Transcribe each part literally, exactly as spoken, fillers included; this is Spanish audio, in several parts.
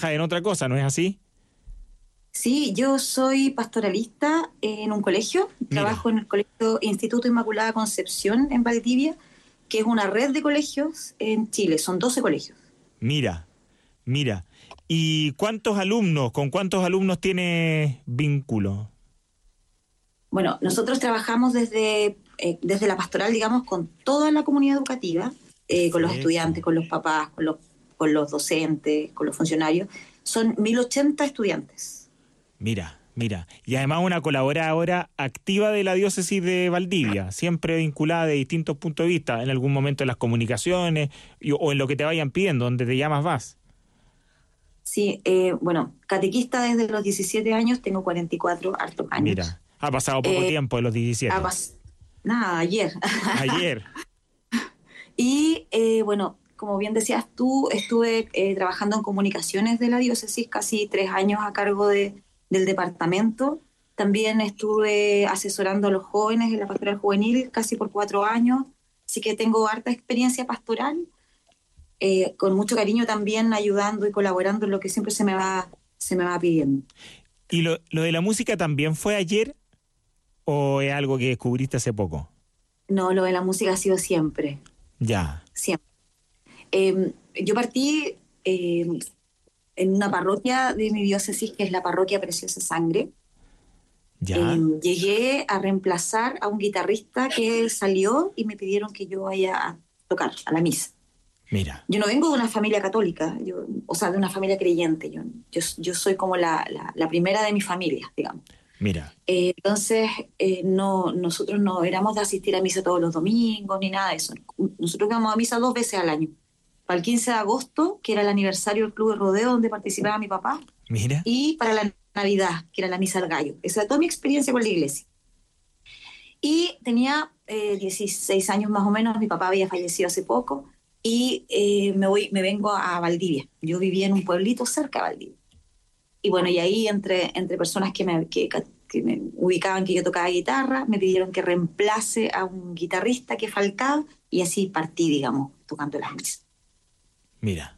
trabajas en otra cosa, ¿no es así? Sí, yo soy pastoralista en un colegio, Mira, trabajo en el colegio Instituto Inmaculada Concepción en Valdivia, que es una red de colegios en Chile, son doce colegios. mira, mira. ¿Y cuántos alumnos, con cuántos alumnos tienes vínculo? Bueno, nosotros trabajamos desde, eh, desde la pastoral, digamos, con toda la comunidad educativa, eh, con los estudiantes, Perfecto. con los papás, con los, con los docentes, con los funcionarios. Son mil ochenta estudiantes. Mira, mira. Y además una colaboradora activa de la diócesis de Valdivia, siempre vinculada de distintos puntos de vista, en algún momento en las comunicaciones y- o en lo que te vayan pidiendo, donde te llamas vas. Sí, eh, bueno, catequista desde los diecisiete años, tengo cuarenta y cuatro hartos años. Mira, ha pasado poco Eh, tiempo de los ah, diecisiete. pas- Nada, ayer. Ayer. Y eh, bueno, como bien decías tú, estuve eh, trabajando en comunicaciones de la diócesis casi tres años a cargo de, del departamento. También estuve asesorando a los jóvenes en la pastoral juvenil casi por cuatro años. Así que tengo harta experiencia pastoral, eh, con mucho cariño también ayudando y colaborando en lo que siempre se me va, se me va pidiendo. ¿Y lo, lo de la música también fue ayer o es algo que descubriste hace poco? No, lo de la música ha sido siempre, Ya, siempre. Eh, yo partí eh, en una parroquia de mi diócesis, que es la parroquia Preciosa Sangre. Eh, ya, llegué a reemplazar a un guitarrista que salió y me pidieron que yo vaya a tocar a la misa. mira, Yo no vengo de una familia católica, yo, o sea, de una familia creyente. Yo, yo, yo soy como la, la, la primera de mi familia, digamos. mira, Eh, entonces, eh, no, nosotros no éramos de asistir a misa todos los domingos ni nada de eso. Nosotros íbamos a misa dos veces al año. Para el quince de agosto, que era el aniversario del Club de Rodeo donde participaba mi papá, mira, y para la Navidad, que era la misa al gallo. Esa era toda mi experiencia con la iglesia. Y tenía eh, dieciséis años más o menos, mi papá había fallecido hace poco, y eh, me, voy, me vengo a Valdivia. Yo vivía en un pueblito cerca de Valdivia. Y bueno, y ahí entre, entre personas que me, que, que me ubicaban que yo tocaba guitarra, me pidieron que reemplace a un guitarrista que faltaba, y así partí, digamos, tocando las misas. mira.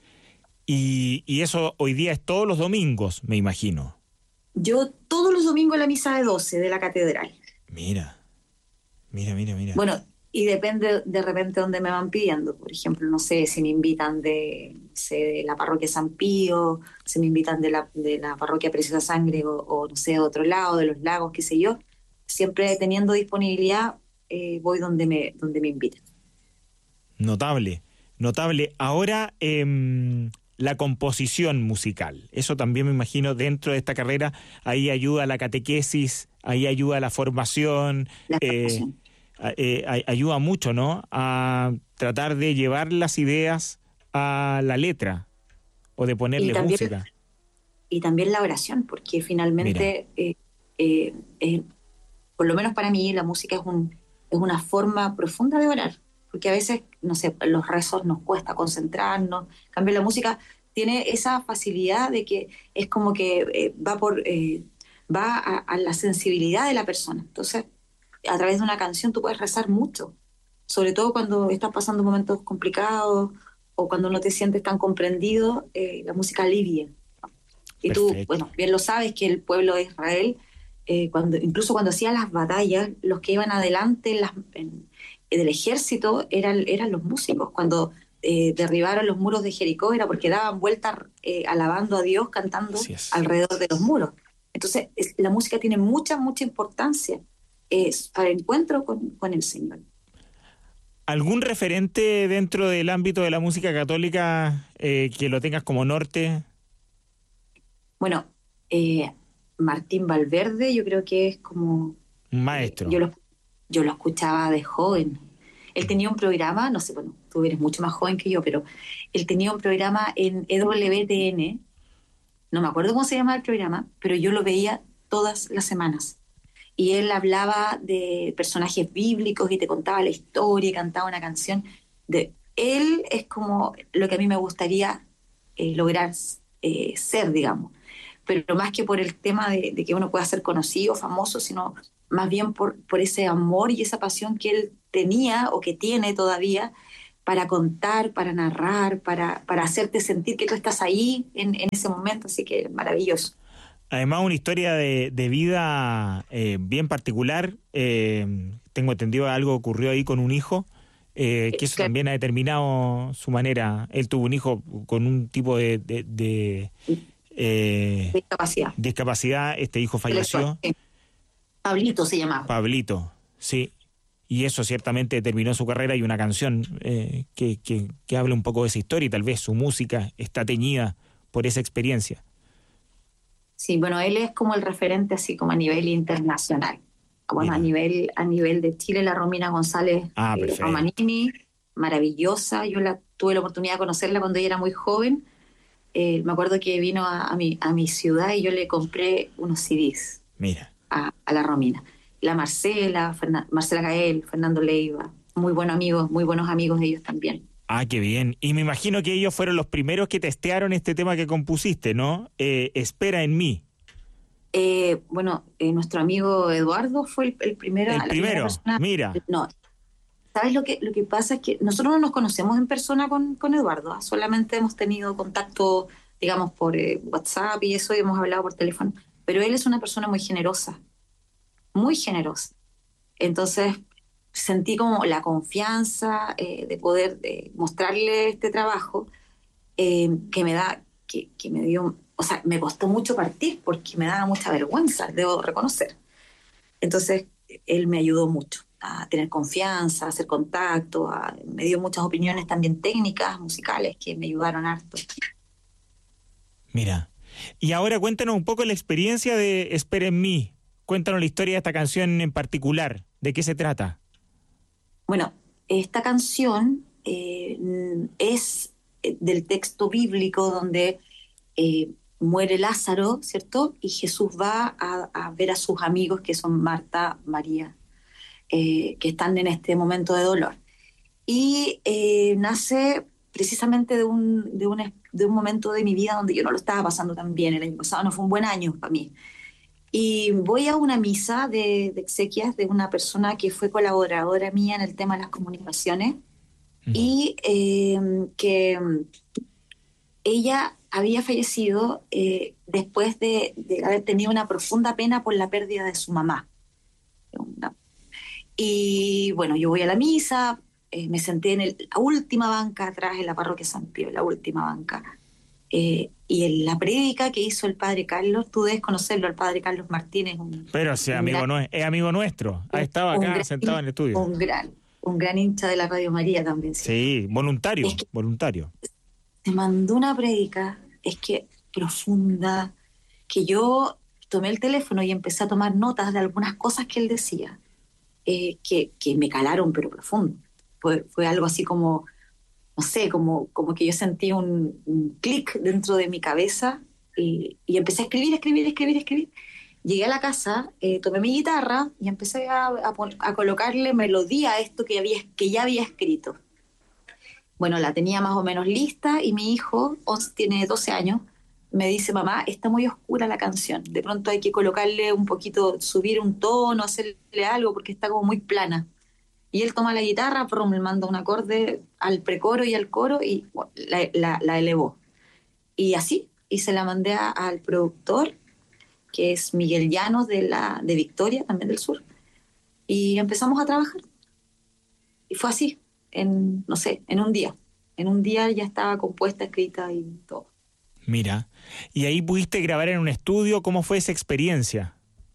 Y, y eso hoy día es todos los domingos, me imagino. Yo todos los domingos a la misa de doce de la catedral. Mira, mira, mira, mira. Bueno, y depende de repente dónde me van pidiendo. Por ejemplo, no sé si me invitan de, no sé, de la parroquia San Pío, si me invitan de la, de la parroquia Preciosa Sangre o, o, no sé, de otro lado, de los lagos, qué sé yo. Siempre teniendo disponibilidad, eh, voy donde me, donde me inviten. Notable, notable. Ahora, em, la composición musical. Eso también me imagino dentro de esta carrera, ahí ayuda a la catequesis, ahí ayuda a la formación, La eh, formación. a- eh, a- ayuda mucho, ¿no? A tratar de llevar las ideas a la letra o de Y ponerles también, música. y también la oración, porque Mira, finalmente, eh, eh, eh, por lo menos para mí, la música es, un, es una forma profunda de orar, porque a veces, no sé, los rezos nos cuesta concentrarnos. En cambio, la música tiene esa facilidad de que es como que eh, va por eh, va a, a la sensibilidad de la persona. Entonces, a través de una canción tú puedes rezar mucho, sobre todo cuando estás pasando momentos complicados o cuando no te sientes tan comprendido, eh, la música alivia. Y tú, perfecto. bueno, bien lo sabes que el pueblo de Israel, eh, cuando, incluso cuando hacían las batallas, los que iban adelante en las, en- del ejército eran, eran los músicos. Cuando eh, derribaron los muros de Jericó era porque daban vueltas eh, alabando a Dios, cantando Así es. alrededor de los muros. Entonces, es- la música tiene mucha, mucha importancia eh, para el encuentro con, con el Señor. ¿Algún referente dentro del ámbito de la música católica eh, que lo tengas como norte? Bueno, eh, Martín Valverde, yo creo que es como Un eh, yo maestro. lo, yo lo escuchaba de joven. Él tenía un programa, no sé, bueno, tú eres mucho más joven que yo, pero él tenía un programa en E W T N, no me acuerdo cómo se llama el programa, pero yo lo veía todas las semanas. Y él hablaba de personajes bíblicos y te contaba la historia y cantaba una canción. De, él es como lo que a mí me gustaría eh, lograr eh, ser, digamos, pero más que por el tema de, de que uno pueda ser conocido, famoso, sino más bien por, por ese amor y esa pasión que él tenía o que tiene todavía para contar, para narrar, para, para hacerte sentir que tú estás ahí en, en ese momento, así que maravilloso. Además, una historia de, de vida eh, bien particular. Eh, tengo entendido algo ocurrió ahí con un hijo, eh, que eso Claro, también ha determinado su manera. Él tuvo un hijo con un tipo de, de, de, eh, discapacidad discapacidad. Este hijo intelectual. falleció, Sí. Pablito se llamaba. Pablito, sí. Y eso ciertamente determinó su carrera, y una canción eh, que, que, que habla un poco de esa historia, y tal vez su música está teñida por esa experiencia. Sí, bueno, él es como el referente así como a nivel internacional. Bueno, a Mira. nivel, a nivel de Chile, la Romina González Ah, eh, perfecto. Romanini, maravillosa. Yo la tuve la oportunidad de conocerla cuando ella era muy joven. Eh, me acuerdo que vino a, a mi, a mi ciudad y yo le compré unos C Ds Mira. a, a la Romina. La Marcela, Fernan- Marcela Gael, Fernando Leiva, muy buenos amigos, muy buenos amigos de ellos también. Ah, qué bien. Y me imagino que ellos fueron los primeros que testearon este tema que compusiste, ¿no? Eh, Espera en mí. Eh, bueno, eh, nuestro amigo Eduardo fue el, el primera, El la primera primero, persona. mira. No, ¿sabes lo que, lo que pasa? Es que nosotros no nos conocemos en persona con, con Eduardo, ¿ah? Solamente hemos tenido contacto, digamos, por eh, WhatsApp y eso, y hemos hablado por teléfono. Pero él es una persona muy generosa, muy generosa. Entonces sentí como la confianza eh, de poder eh, mostrarle este trabajo eh, que me da, que, que me dio, o sea, me costó mucho partir porque me daba mucha vergüenza, debo reconocer. Entonces, él me ayudó mucho a tener confianza, a hacer contacto, a- me dio muchas opiniones también técnicas, musicales, que me ayudaron harto. Mira. Y ahora cuéntanos un poco la experiencia de Espera en mí. Cuéntanos la historia de esta canción en particular. ¿De qué se trata? Bueno, esta canción eh, es eh, del texto bíblico donde eh, muere Lázaro, ¿cierto? Y Jesús va a, a ver a sus amigos que son Marta, María, eh, que están en este momento de dolor. Y eh, nace precisamente de un, de, un, de un momento de mi vida donde yo no lo estaba pasando tan bien. El año pasado no fue un buen año para mí. Y voy a una misa de, de exequias de una persona que fue colaboradora mía en el tema de las comunicaciones Mm. y eh, que ella había fallecido eh, después de, de haber tenido una profunda pena por la pérdida de su mamá. Una- Y bueno, yo voy a la misa, eh, me senté en el- la última banca atrás en la parroquia San Pío, la última banca. Eh, y en la prédica que hizo el padre Carlos, tú debes conocerlo, el padre Carlos Martínez, un, Pero sí, un gran, amigo, nue- es amigo nuestro. Ha un, estado un acá gran, sentado en el estudio. un gran, un gran hincha de la Radio María también, ¿cierto? Sí, Es voluntario, que voluntario. te mandó una prédica, es que profunda, que yo tomé el teléfono y empecé a tomar notas de algunas cosas que él decía, eh, que, que me calaron, pero profundo. Fue, fue algo así como, no sé, como, como que yo sentí un, un clic dentro de mi cabeza y, y empecé a escribir, escribir, escribir, escribir. Llegué a la casa, eh, tomé mi guitarra y empecé a, a pon- a colocarle melodía a esto que, había, que ya había escrito. Bueno, la tenía más o menos lista y mi hijo, Oz, tiene doce años, me dice, mamá, está muy oscura la canción. De pronto hay que colocarle un poquito, subir un tono, hacerle algo porque está como muy plana. Y él toma la guitarra, prum, me manda un acorde al precoro y al coro y bueno, la, la- la elevó. Y así, y se la mandé a- al productor, que es Miguel Llanos de, la, de Victoria, también del sur. Y empezamos a trabajar. Y fue así, en, no sé, en un día. En un día ya estaba compuesta, escrita y todo. Mira. Y ahí pudiste grabar en un estudio. ¿Cómo fue esa experiencia?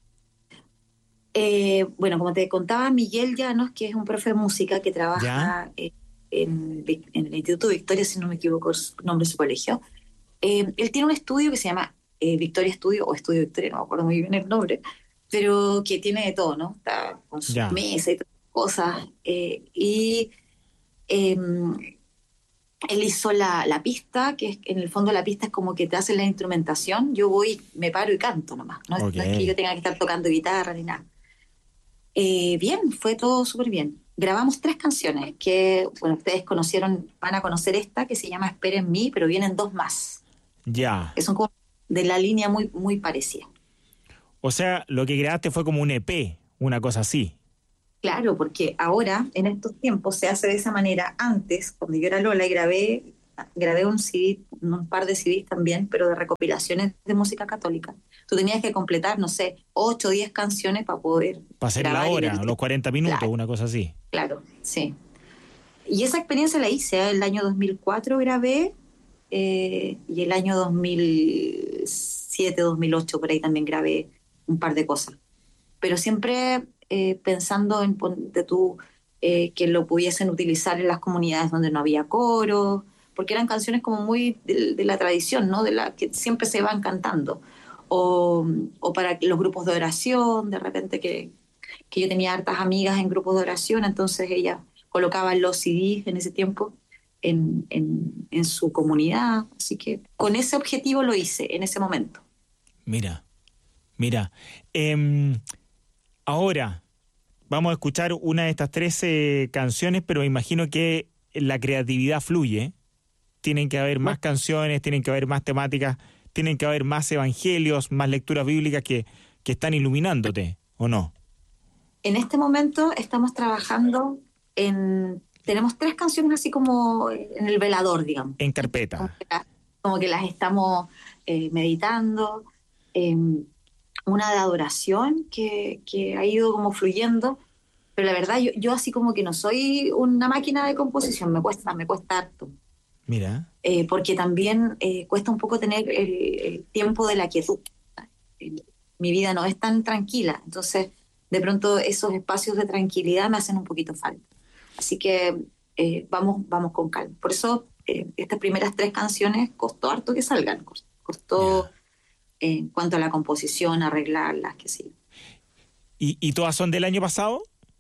Eh, bueno, como te contaba, Miguel Llanos, que es un profe de música que ¿Ya? trabaja eh, en, Vic- en el Instituto Victoria, si no me equivoco, es su nombre de su colegio. Eh, él tiene un estudio que se llama eh, Victoria Estudio o Estudio Victoria, no me acuerdo muy bien el nombre, pero que tiene de todo, ¿no? Está con sus Ya. mesas y todas esas cosas. eh, y eh, él hizo la, la pista, que es, en el fondo la pista es como que te hacen la instrumentación. Yo voy, me paro y canto nomás. No es, Ok. no es que yo tenga que estar tocando guitarra ni nada. Eh, bien, fue todo súper bien. Grabamos tres canciones que, bueno, ustedes conocieron, van a conocer esta que se llama Espera en mí, pero vienen dos más, Ya. que son como de la línea muy, muy parecida. O sea, lo que grabaste fue como un E P, una cosa así. Claro, porque ahora, en estos tiempos, se hace de esa manera. Antes, cuando yo era Lola y grabé, grabé un C D, un par de C Ds también, pero de recopilaciones de música católica. Tú tenías que completar, no sé, ocho o diez canciones para poder Para hacer la grabar y hora, vender. los cuarenta minutos, Claro, una cosa así. claro, sí. Y esa experiencia la hice, ¿eh? El año dos mil cuatro grabé, eh, y el año dos mil siete, dos mil ocho por ahí también grabé un par de cosas. Pero siempre eh, pensando en ponte tú, eh, que lo pudiesen utilizar en las comunidades donde no había coro, porque eran canciones como muy de, de la tradición, ¿no? De la que siempre se van cantando. O, o para los grupos de oración, de repente que, que yo tenía hartas amigas en grupos de oración, entonces ellas colocaban los C Ds en ese tiempo en, en, en su comunidad. Así que con ese objetivo lo hice en ese momento. Mira, mira. Em, ahora vamos a escuchar una de estas trece canciones, pero me imagino que la creatividad fluye. Tienen que haber más Bueno, canciones, tienen que haber más temáticas, tienen que haber más evangelios, más lecturas bíblicas que, que están iluminándote, ¿o no? en este momento estamos trabajando en, tenemos tres canciones así como en el velador, digamos, En como carpeta. que, la- como que las estamos eh, meditando. Eh, una de adoración que, que ha ido como fluyendo, pero la verdad yo, yo así como que no soy una máquina de composición, me cuesta, me cuesta harto. Mira, Eh, porque también eh, cuesta un poco tener el, el tiempo de la quietud. El- mi vida no es tan tranquila, entonces de pronto esos espacios de tranquilidad me hacen un poquito falta. Así que eh, vamos, vamos con calma. Por eso eh, estas primeras tres canciones costó harto que salgan, cos- costó ya. eh, en cuanto a la composición, arreglarlas, que sí. ¿Y, y todas son del año pasado?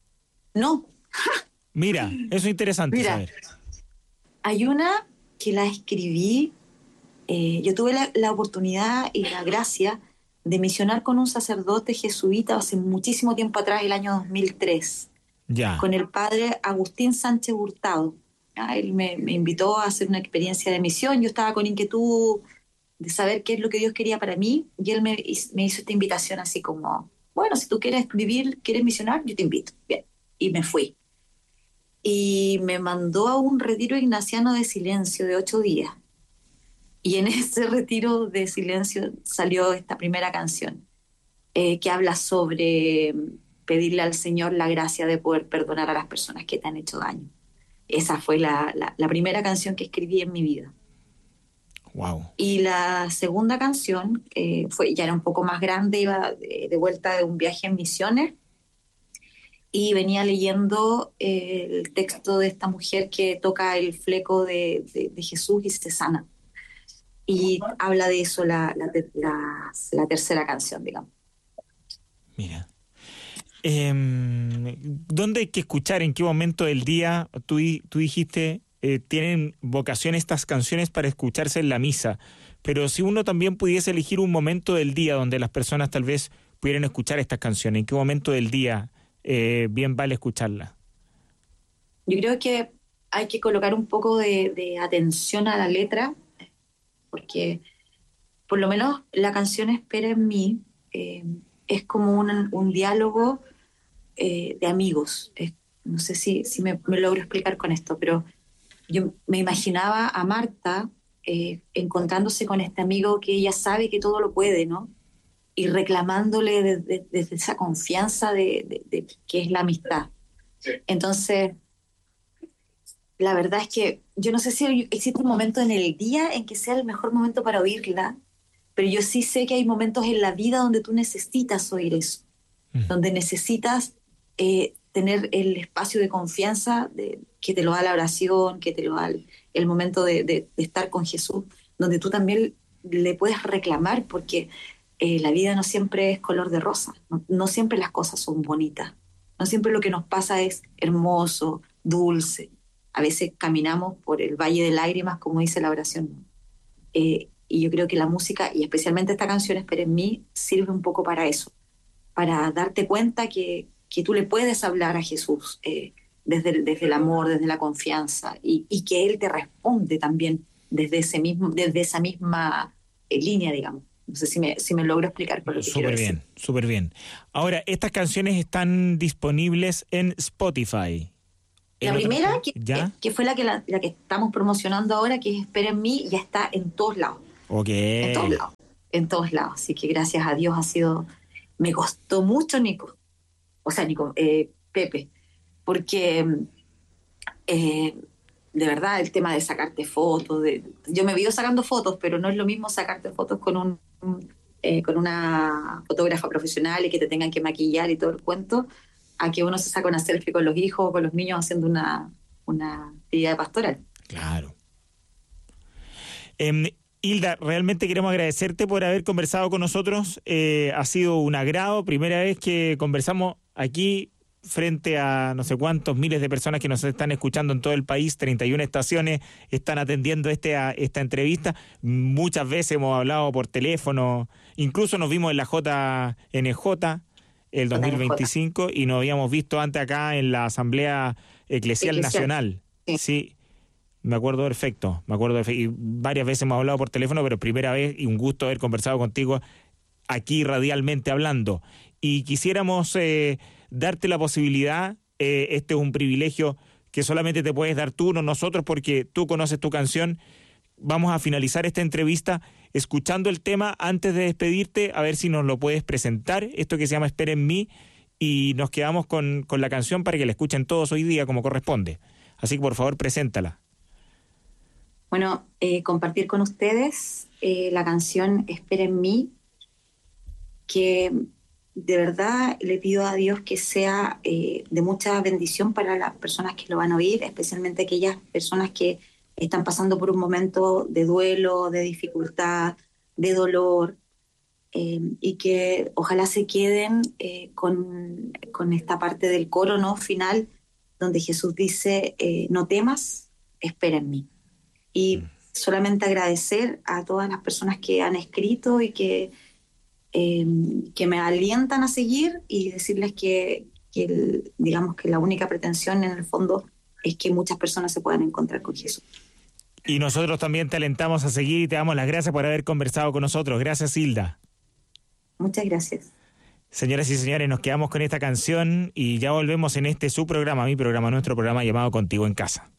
No, Mira, eso es interesante mira, saber. hay una que la escribí. Eh, yo tuve la, la oportunidad y la gracia de misionar con un sacerdote jesuita hace muchísimo tiempo atrás, el año dos mil tres, Ya, con el padre Agustín Sánchez Hurtado. Ah, él me, me invitó a hacer una experiencia de misión. Yo estaba con inquietud de saber qué es lo que Dios quería para mí, y él me, hiz- me hizo esta invitación así como, bueno, si tú quieres vivir, quieres misionar, yo te invito. Bien, y me fui. Y me mandó a un retiro ignaciano de silencio de ocho días. Y en ese retiro de silencio salió esta primera canción, eh, que habla sobre pedirle al Señor la gracia de poder perdonar a las personas que te han hecho daño. Esa fue la, la, la primera canción que escribí en mi vida. wow. Y la segunda canción, eh, fue, ya era un poco más grande, iba de, de vuelta de un viaje en misiones y venía leyendo eh, el texto de esta mujer que toca el fleco de, de, de Jesús y se sana. Y habla de eso la, la, ter- la- la tercera canción, digamos. Mira. Em, ¿dónde hay que escuchar? ¿En qué momento del día? Tú, di- tú dijiste, eh, tienen vocación estas canciones para escucharse en la misa, pero si uno también pudiese elegir un momento del día donde las personas tal vez pudieran escuchar estas canciones, ¿en qué momento del día eh, bien vale escucharlas? Yo creo que hay que colocar un poco de, de atención a la letra, porque por lo menos la canción Espera en mí, eh, es como un, un diálogo eh, de amigos. Es- no sé si, si me, me logro explicar con esto, pero yo me imaginaba a Marta eh, encontrándose con este amigo que ella sabe que todo lo puede, ¿no? Y reclamándole desde, desde esa confianza de, de- de que es la amistad. Sí. Entonces, la verdad es que yo no sé si existe un momento en el día en que sea el mejor momento para oírla, pero yo sí sé que hay momentos en la vida donde tú necesitas oír eso, Mm, donde necesitas eh, tener el espacio de confianza de, que te lo da la oración, que te lo da el, el momento de, de- de estar con Jesús, donde tú también le puedes reclamar, porque eh, la vida no siempre es color de rosa, no, no siempre las cosas son bonitas, no siempre lo que nos pasa es hermoso, dulce. A veces caminamos por el valle de lágrimas, como dice la oración. Eh, y yo creo que la música, y especialmente esta canción Espera en mí, sirve un poco para eso, para darte cuenta que, que tú le puedes hablar a Jesús, eh, desde, el, desde el amor, desde la confianza, y, y que Él te responde también desde, ese mismo, desde esa misma eh, línea, digamos. No sé si me, si me logro explicar por lo que quiero Súper decir. bien, súper bien. Ahora, estas canciones están disponibles en Spotify. La ¿En otra primera, parte? que, ¿Ya? que fue la que, la, la que estamos promocionando ahora, que es Espera en mí, ya está en todos lados. Ok. En todos lados. En todos lados. Así que gracias a Dios ha sido... Me costó mucho, Nico. O sea, Nico, eh, Pepe. Porque... Eh, de verdad, el tema de sacarte fotos, de, yo me vivo sacando fotos, pero no es lo mismo sacarte fotos con un eh, con una fotógrafa profesional y que te tengan que maquillar y todo el cuento, a que uno se saca una selfie con los hijos o con los niños haciendo una, una actividad pastoral. Claro. Eh, Hilda, realmente queremos agradecerte por haber conversado con nosotros. Eh, ha sido un agrado, primera vez que conversamos aquí frente a no sé cuántos miles de personas que nos están escuchando en todo el país. treinta y una estaciones están atendiendo este, a, esta entrevista. Muchas veces hemos hablado por teléfono, incluso nos vimos en la J N J el dos mil veinticinco y nos habíamos visto antes acá en la Asamblea Eclesial, Eclesial. Nacional. Sí. sí. Me acuerdo perfecto, me acuerdo perfecto. Y varias veces hemos hablado por teléfono, pero primera vez y un gusto haber conversado contigo aquí radialmente hablando. Y quisiéramos eh, darte la posibilidad, eh, este es un privilegio que solamente te puedes dar tú, no nosotros, porque tú conoces tu canción. Vamos a finalizar esta entrevista escuchando el tema antes de despedirte, a ver si nos lo puedes presentar, esto que se llama Espera en mí, y nos quedamos con, con la canción para que la escuchen todos hoy día como corresponde. Así que por favor, preséntala. Bueno, eh, compartir con ustedes eh, la canción Espera en mí, que de verdad le pido a Dios que sea eh, de mucha bendición para las personas que lo van a oír, especialmente aquellas personas que están pasando por un momento de duelo, de dificultad, de dolor, eh, y que ojalá se queden eh, con, con esta parte del coro, ¿no?, final, donde Jesús dice, eh, no temas, espera en mí. Y solamente agradecer a todas las personas que han escrito y que, eh, que me alientan a seguir, y decirles que, que el, digamos que la única pretensión en el fondo es que muchas personas se puedan encontrar con Jesús. Y nosotros también te alentamos a seguir y te damos las gracias por haber conversado con nosotros. Gracias, Hilda. Muchas gracias. Señoras y señores, nos quedamos con esta canción y ya volvemos en este su programa, mi programa, nuestro programa llamado Contigo en Casa.